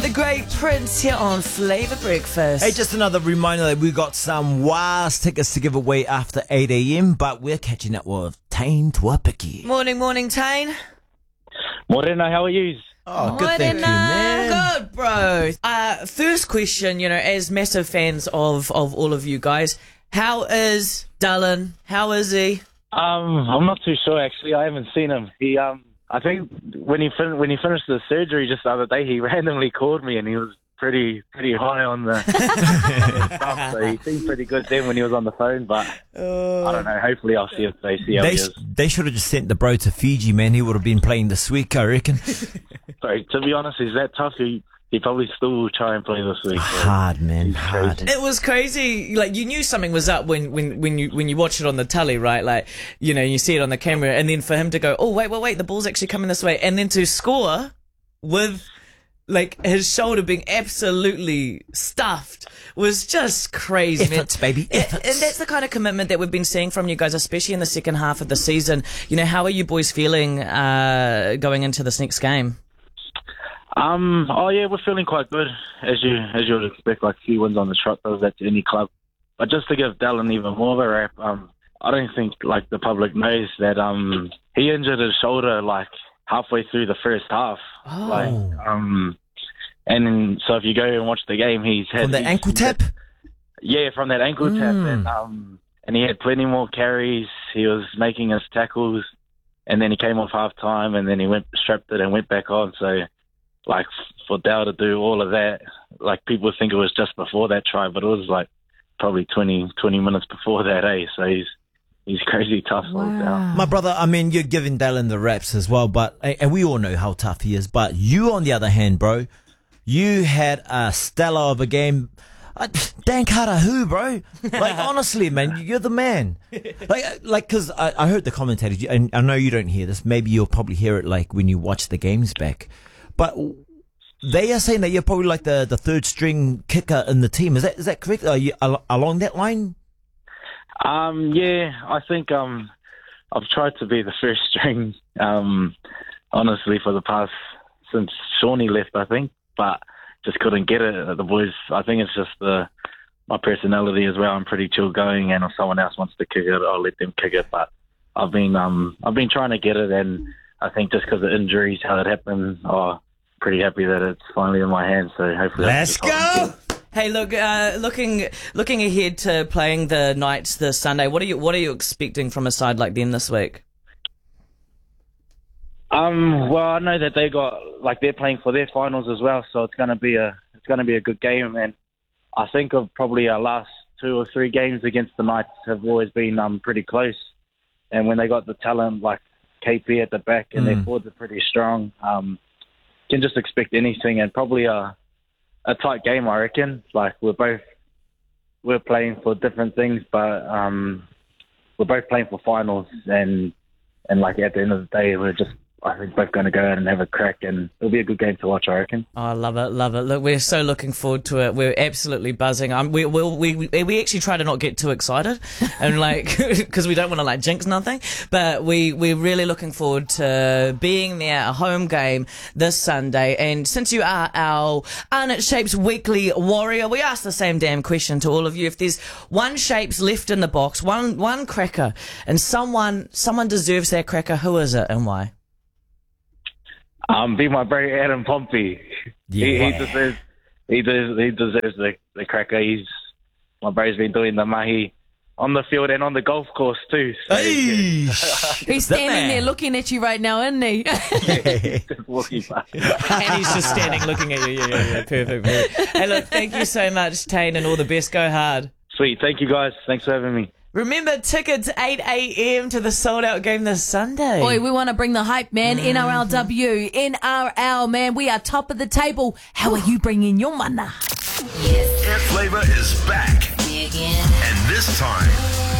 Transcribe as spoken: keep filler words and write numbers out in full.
the great Prince here on Flavour Breakfast. Hey, just another reminder that we got some Waz tickets to give away after eight a.m, but we're catching up with Tane Tuapiki. Morning, morning, Tane. Morena, how are you? Oh, good, thank you, man. Good, bro. Uh, first question, you know, as massive fans of, of all of you guys, how is Dylan? How is he? Um, I'm not too sure actually. I haven't seen him. He, um, I think when he fin- when he finished the surgery just the other day, he randomly called me and he was pretty pretty high on the stuff. So he seemed pretty good then when he was on the phone. But uh, I don't know. Hopefully, I'll see if they see how They, he is. they should have just sent the bro to Fiji, man. He would have been playing this week, I reckon. Sorry, to be honest, he's that tough. He he probably still will try and play this week. So Hard, man. he's Hard. crazy. It was crazy. Like, you knew something was up when, when, when you when you watch it on the telly, right? Like, you know, you see it on the camera, and then for him to go, oh, wait, wait, wait, the ball's actually coming this way, and then to score with, like, his shoulder being absolutely stuffed was just crazy, man. Efforts, baby, And- efforts. And that's the kind of commitment that we've been seeing from you guys, especially in the second half of the season. You know, how are you boys feeling uh, going into this next game? Um. Oh yeah, we're feeling quite good, as you as you would expect. Like a few wins on the trot, does that to any club. But just to give Dallin even more of a rap, um, I don't think like the public knows that um he injured his shoulder like halfway through the first half. Oh. Like um, and then, so if you go and watch the game, he's had From the he's- ankle he's had- tap? yeah, from that ankle tap, Mm. and um, and he had plenty more carries. He was making his tackles, and then he came off half time, and then he went strapped it and went back on. So. Like, for Dow to do all of that, like, people think it was just before that try, but it was, like, probably twenty, twenty minutes before that, eh? So he's he's crazy tough. Old Dow. My brother, I mean, you're giving Dallin the raps as well, but and we all know how tough he is. But you, on the other hand, bro, you had a stellar of a game. Uh, Dan Carter, who, bro? Like, honestly, man, you're the man. Like, like, cause I, I heard the commentators, and I know you don't hear this. Maybe you'll probably hear it like when you watch the games back. But they are saying that you're probably like the, the third string kicker in the team. Is that is that correct? Are you al- along that line? Um, yeah, I think um, I've tried to be the first string, um, honestly, for the past, since Shawnee left, I think, but just couldn't get it. The boys, I think it's just the my personality as well. I'm pretty chill going, and if someone else wants to kick it, I'll let them kick it. But I've been um, I've been trying to get it, and I think just because of injuries, how it happened, oh, pretty happy that it's finally in my hands. So hopefully, Let's go. Hey, look, uh, looking looking ahead to playing the Knights this Sunday. What are you What are you expecting from a side like them this week? Um, well, I know that they got like they're playing for their finals as well, so it's gonna be a it's gonna be a good game. And I think of probably our last two or three games against the Knights have always been um pretty close. And when they got the talent like K P at the back and Mm. their forwards are pretty strong, um, can just expect anything, and probably a a tight game, I reckon. Like we're both we're playing for different things, but um, we're both playing for finals, and and like at the end of the day, we're just I think both going to go out and have a crack, and it'll be a good game to watch, I reckon. Oh, I love it, love it. Look, we're so looking forward to it. We're absolutely buzzing. Um, we we we we actually try to not get too excited, and like because we don't want to like jinx nothing. But we we're really looking forward to being there, a home game this Sunday. And since you are our Arnott Shapes weekly warrior, we ask the same damn question to all of you. If there's one Shapes left in the box, one one cracker, and someone someone deserves that cracker, who is it and why? Um, be my bro Adam Pompey. He, he Yeah. deserves he deserves he deserves the, the cracker. He's my bro's been doing the mahi on the field and on the golf course too. So Hey, He's standing there looking at you right now, isn't he? just walking past. And he's just standing looking at you. Yeah, yeah, yeah. Perfect, perfect. Hey, look, thank you so much, Tane, and all the best. Go hard. Sweet, thank you guys. Thanks for having me. Remember, tickets eight a.m. to the sold-out game this Sunday. Boy, we want to bring the hype, man. N R L W, N R L, man. We are top of the table. How are you bringing your mana? Air Flavour is back. And this time,